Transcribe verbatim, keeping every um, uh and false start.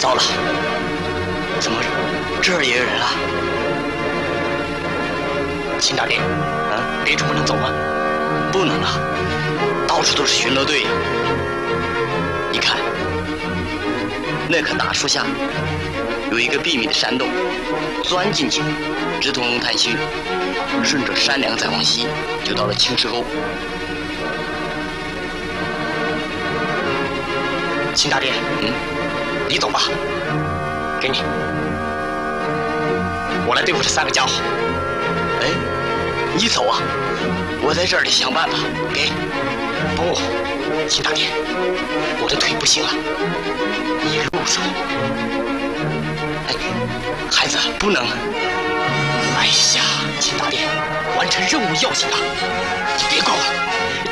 糟了，怎么这儿也有人啊？秦大爹，嗯，别处不能走吗？不能啊，到处都是巡逻队呀。你看，那棵大树下有一个秘密的山洞，钻进去，直通龙潭溪，顺着山梁再往西，就到了青石沟。秦大爹，嗯，你走吧，给你，我来对付这三个家伙。哎，你走啊，我在这里想办法。给，不，秦大爹，我的腿不行了，你路走。哎，孩子不能。哎呀，秦大爹，完成任务要紧啊！你别管我，